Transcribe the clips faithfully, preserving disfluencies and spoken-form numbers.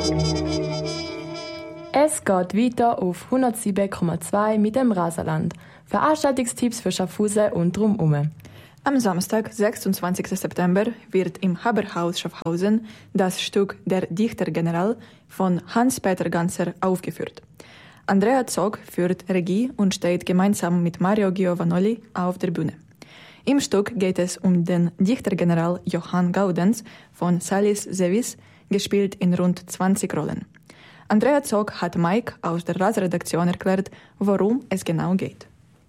Es geht weiter auf hundertsieben Komma zwei mit dem Rasaland. Veranstaltungstipps für Schaffhausen und drumherum. Am Samstag, sechsundzwanzigsten September, wird im Haberhaus Schaffhausen das Stück Der Dichtergeneral von Hans-Peter Ganser aufgeführt. Andrea Zog führt Regie und steht gemeinsam mit Mario Giovanoli auf der Bühne. Im Stück geht es um den Dichtergeneral Johann Gaudenz von Salis Sevis, gespielt in rund zwanzig Rollen. Andrea Zog hat Mike aus der Ras-Redaktion erklärt, worum es genau geht.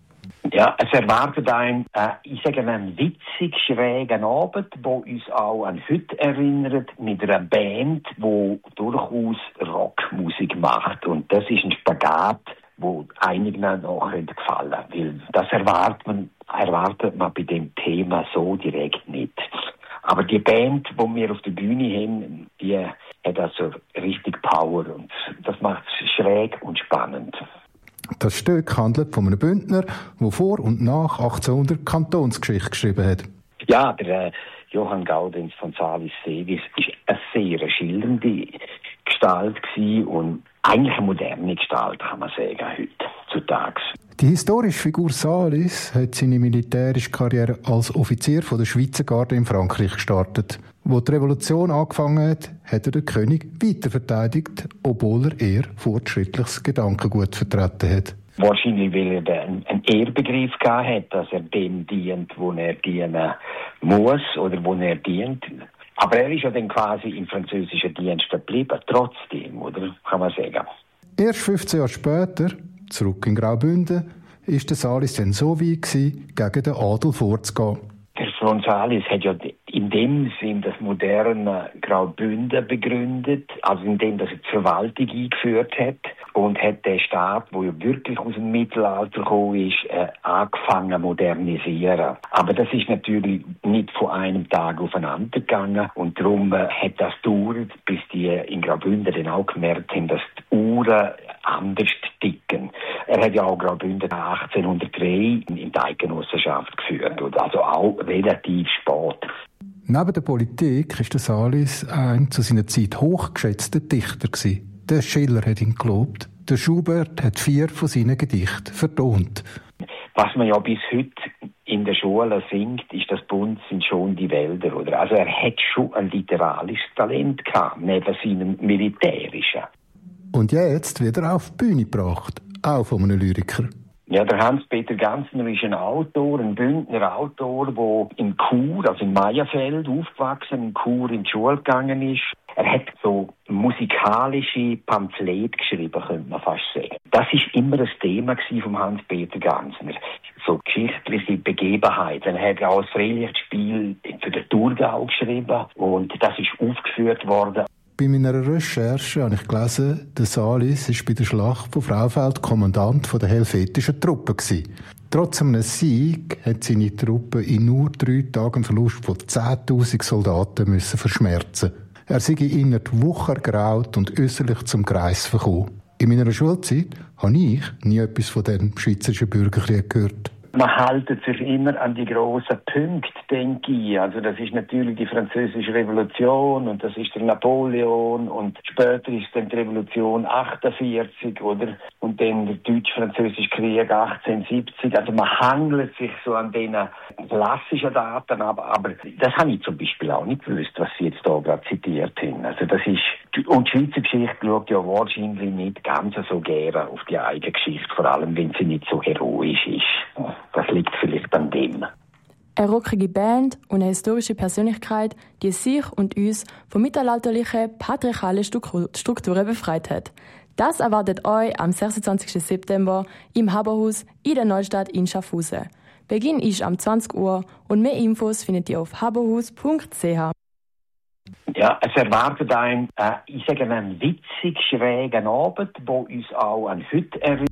Ja, es erwartet einen, äh, ich sage mal, einen witzig schrägen Abend, der uns auch an heute erinnert, mit einer Band, die durchaus Rockmusik macht. Und das ist ein Spagat, der einigen noch gefallen weil das erwartet man, erwartet man bei dem Thema so direkt nicht. Aber die Band, die wir auf der Bühne haben, die hat also richtig Power und das macht es schräg und spannend. Das Stück handelt von einem Bündner, der vor und nach achtzehnhundert Kantonsgeschichte geschrieben hat. Ja, der äh, Johann Gaudenz von Salis Sevis war eine sehr schildernde Gestalt gewesen und eigentlich eine moderne Gestalt, kann man sagen, heutzutage. Die historische Figur Salis hat seine militärische Karriere als Offizier von der Schweizer Garde in Frankreich gestartet. Wo die Revolution angefangen hat, hat er den König weiter verteidigt, obwohl er eher fortschrittliches Gedankengut vertreten hat. Wahrscheinlich, weil er einen Ehrbegriff gehabt hat, dass er dem dient, wo er dienen muss oder wo er dient. Aber er ist ja dann quasi im französischen Dienst geblieben, trotzdem, oder? Kann man sagen. Erst fünfzehn Jahre später, zurück in Graubünden, ist der Salis dann so weit gewesen, gegen den Adel vorzugehen. Der Franz Salis hat ja in dem Sinn das moderne Graubünden begründet, also indem er die Verwaltung eingeführt hat und hat den Staat, der ja wirklich aus dem Mittelalter gekommen ist, äh, angefangen zu modernisieren. Aber das ist natürlich nicht von einem Tag aufeinander gegangen und darum äh, hat das gedauert, bis die in Graubünden dann auch gemerkt haben, dass die Uhren anders ticken. Er hat ja auch Graubünden achtzehnhundertdrei in die Eidgenossenschaft geführt, also auch relativ spät. Neben der Politik war der Salis ein zu seiner Zeit hochgeschätzter Dichter gewesen. Der Schiller hat ihn gelobt. Der Schubert hat vier von seinen Gedichten vertont. Was man ja bis heute in der Schule singt, ist das Bund sind schon die Wälder, oder? Also er hat schon ein literarisches Talent gehabt, neben seinem militärischen. Und jetzt wird er auf die Bühne gebracht, auch von einem Lyriker. Ja, der Hans-Peter Ganser ist ein Autor, ein Bündner Autor, der in Chur, also in Meierfeld, aufgewachsen, in Chur in die Schule gegangen ist. Er hat so musikalische Pamphlete geschrieben, könnte man fast sagen. Das ist immer das Thema von Hans-Peter Ganser. So geschichtliche Begebenheiten. Er hat auch das Freilichtspiel für den Thurgau geschrieben und das ist aufgeführt worden. Bei meiner Recherche habe ich gelesen, der Salis war bei der Schlacht von Fraufeld Kommandant der helvetischen Truppe. Trotz einem Sieg hat seine Truppe in nur drei Tagen einen Verlust von zehntausend Soldaten müssen verschmerzen. Er sei innerhalb der Woche ergraut und äußerlich zum Greis verkommen. In meiner Schulzeit habe ich nie etwas von dem Schweizerischen Bürgerkrieg gehört. Man hält sich immer an die grossen Punkte, denke ich. Also das ist natürlich die Französische Revolution und das ist der Napoleon und später ist dann die Revolution achtundvierzig, oder? Und dann der Deutsch-Französische Krieg achtzehnhundertsiebzig. Also man handelt sich so an den klassischen Daten ab, aber das habe ich zum Beispiel auch nicht gewusst, was Sie jetzt hier gerade zitiert haben. Also das ist, und die Schweizer Geschichte schaut ja wahrscheinlich nicht ganz so gerne auf die eigene Geschichte, vor allem wenn sie nicht so heroisch ist. Das liegt vielleicht an dem. Eine rockige Band und eine historische Persönlichkeit, die sich und uns von mittelalterlichen, patriarchalen Strukturen befreit hat. Das erwartet euch am sechsundzwanzigsten September im Haberhaus in der Neustadt in Schaffhausen. Beginn ist am zwanzig Uhr und mehr Infos findet ihr auf haberhaus punkt c h. Ja, es erwartet einen, äh, ich sage mal, einen witzig schrägen Abend, der uns auch an heute erinnert.